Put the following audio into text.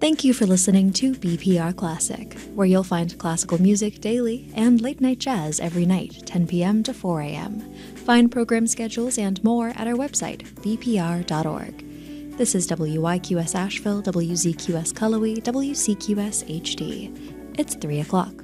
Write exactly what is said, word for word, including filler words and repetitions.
Thank you for listening to B P R Classic, where you'll find classical music daily and late-night jazz every night, ten p.m. to four a.m. Find program schedules and more at our website, b p r dot org. This is W Y Q S Asheville, W Z Q S Cullowhee, W C Q S H D. It's three o'clock.